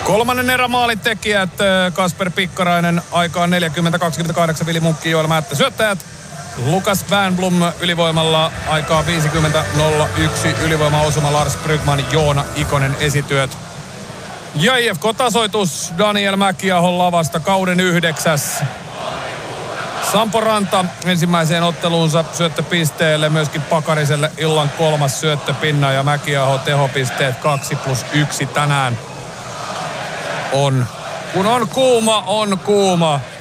Kolmannen erän maalin tekijät Kasper Pikkarainen aikaan 40-28 Vili Munkki, Joel Määttä syöttäjät. Lukas Wernbloom ylivoimalla aikaa 50-01 ylivoimaosuma Lars Brygman, Joona Ikonen esityöt. Ja IFK-tasoitus Daniel Mäkiahon lavasta kauden 9. Sampo Ranta ensimmäiseen otteluunsa syöttöpisteelle, myöskin Pakariselle illan 3. syöttöpinna ja Mäkiaho tehopisteet 2+1 tänään on. Kun on kuuma, on kuuma.